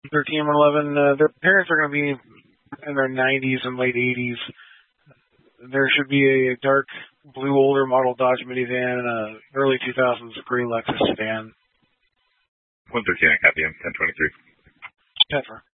13 and 11, their parents are going to be in their 90s and late 80s. There should be a dark blue older model Dodge minivan and a early 2000s gray Lexus sedan. 113 at Capian, 1023. Pepper.